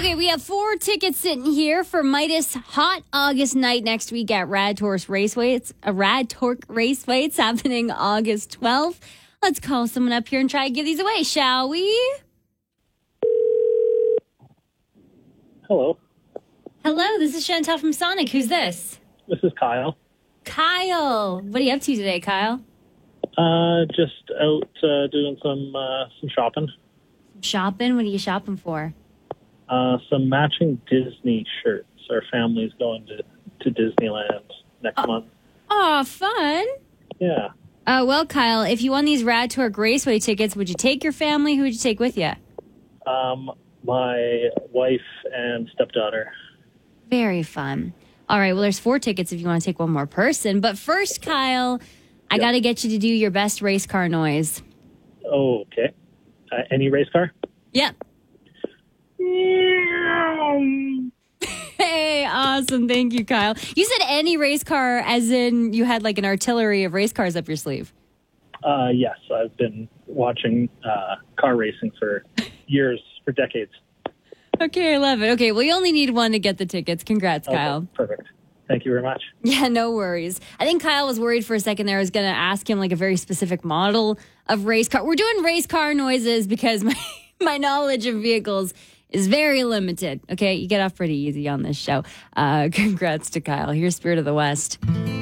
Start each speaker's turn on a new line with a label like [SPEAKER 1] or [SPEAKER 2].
[SPEAKER 1] Okay, we have 4 tickets sitting here for Midas Hot August night next week at Rad Torque Raceway. It's a Rad Torque Raceway. It's happening August 12th. Let's call someone up here and try to give these away, shall we?
[SPEAKER 2] Hello.
[SPEAKER 1] Hello, this is Chantel from Sonic. Who's this?
[SPEAKER 2] This is Kyle.
[SPEAKER 1] Kyle. What are you up to today, Kyle?
[SPEAKER 2] Just out doing some shopping.
[SPEAKER 1] Shopping? What are you shopping for?
[SPEAKER 2] Some matching Disney shirts. Our family's going to Disneyland next month.
[SPEAKER 1] Oh, fun.
[SPEAKER 2] Yeah.
[SPEAKER 1] Well, Kyle, if you won these Rad Torque Raceway tickets, would you take your family? Who would you take with you?
[SPEAKER 2] My wife and stepdaughter.
[SPEAKER 1] Very fun. All right, well, there's 4 tickets if you want to take one more person. But first, Kyle, I got to get you to do your best race car noise.
[SPEAKER 2] Okay. Any race car?
[SPEAKER 1] Yep. Hey, awesome. Thank you, Kyle. You said any race car as in you had like an artillery of race cars up your sleeve.
[SPEAKER 2] Yes. I've been watching car racing for years, for decades.
[SPEAKER 1] Okay, I love it. Okay, well, you only need one to get the tickets. Congrats, Kyle.
[SPEAKER 2] Okay, perfect. Thank you very much.
[SPEAKER 1] Yeah, no worries. I think Kyle was worried for a second there. I was going to ask him like a very specific model of race car. We're doing race car noises because my knowledge of vehicles is very limited. Okay, you get off pretty easy on this show. Congrats to Kyle. Here's Spirit of the West.